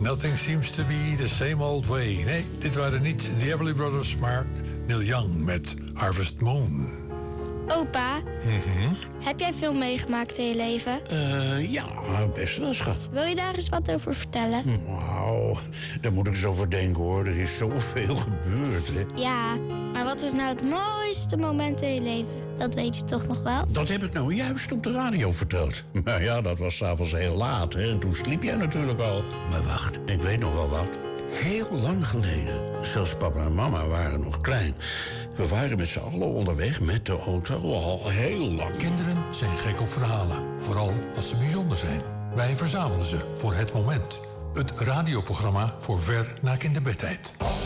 Nothing seems to be the same old way. Nee, dit waren niet de Everly Brothers, maar Neil Young met Harvest Moon. Opa, heb jij veel meegemaakt in je leven? Ja, best wel, schat. Wil je daar eens wat over vertellen? Nou, daar moet ik eens over denken, hoor. Er is zoveel gebeurd, hè. Ja, maar wat was nou het mooiste moment in je leven? Dat weet je toch nog wel? Dat heb ik nou juist op de radio verteld. Maar ja, dat was 's avonds heel laat, hè. En toen sliep jij natuurlijk al. Maar wacht, ik weet nog wel wat. Heel lang geleden, zelfs papa en mama waren nog klein. We waren met z'n allen onderweg met de auto al heel lang. Kinderen zijn gek op verhalen, vooral als ze bijzonder zijn. Wij verzamelen ze voor het moment. Het radioprogramma voor ver na kinderbedtijd.